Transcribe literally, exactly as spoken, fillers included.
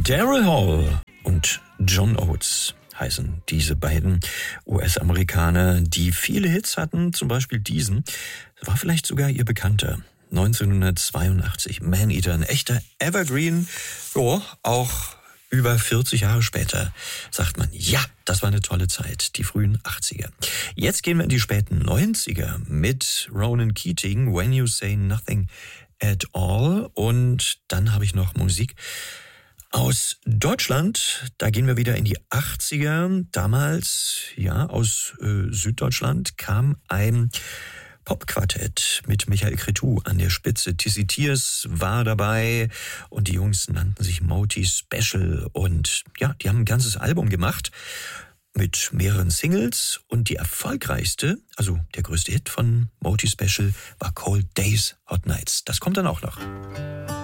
Daryl Hall und John Oates heißen diese beiden U S-Amerikaner, die viele Hits hatten, zum Beispiel diesen. War vielleicht sogar ihr bekannter. neunzehnhundertzweiundachtzig, Maneater, ein echter Evergreen. Jo, auch über vierzig Jahre später sagt man, ja, das war eine tolle Zeit, die frühen achtziger. Jetzt gehen wir in die späten neunziger mit Ronan Keating, When You Say Nothing at All. Und dann habe ich noch Musik aus Deutschland. Da gehen wir wieder in die achtziger. Damals, ja, aus äh, Süddeutschland kam ein Popquartett mit Michael Cretu an der Spitze. Tizzy Tiers war dabei und die Jungs nannten sich Moti Special. Und ja, die haben ein ganzes Album gemacht mit mehreren Singles. Und die erfolgreichste, also der größte Hit von Moti Special, war Cold Days, Hot Nights. Das kommt dann auch noch.